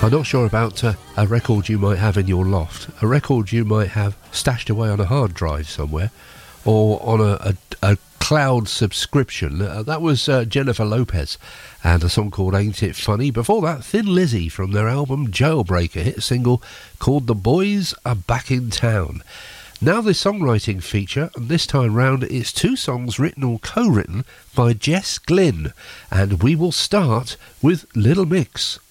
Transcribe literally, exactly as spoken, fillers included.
I'm not sure about uh, a record you might have in your loft, a record you might have stashed away on a hard drive somewhere, or on a, a, a cloud subscription. Uh, that was uh, Jennifer Lopez and a song called Ain't It Funny. Before that, Thin Lizzy from their album Jailbreak, a hit single called The Boys Are Back in Town. Now the songwriting feature, and this time round it's two songs written or co-written by Jess Glynne, and we will start with Little Mix.